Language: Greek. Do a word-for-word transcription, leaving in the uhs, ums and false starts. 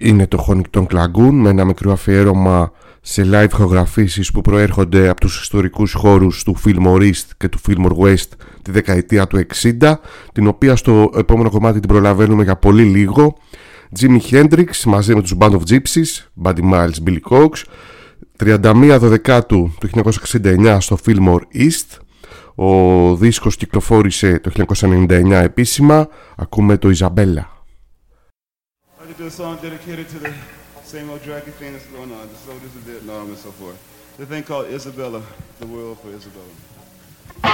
είναι το Honington Lagoon, με ένα μικρό αφιέρωμα σε live ηχογραφήσεις που προέρχονται από τους ιστορικούς χώρους του Fillmore East και του Fillmore West τη δεκαετία του εξήντα, την οποία στο επόμενο κομμάτι την προλαβαίνουμε για πολύ λίγο. Jimi Hendrix μαζί με τους Band of Gypsies, Buddy Miles, Billy Cox, τριάντα μία Δεκάτου του χίλια εννιακόσια εξήντα εννιά στο Fillmore East. Ο δίσκος κυκλοφόρησε το χίλια εννιακόσια ενενήντα εννιά επίσημα. Ακούμε το Isabella. Do a song dedicated to the same old draggy thing that's going on, the soldiers of Vietnam and so forth. The thing called Isabella, the world for Isabella.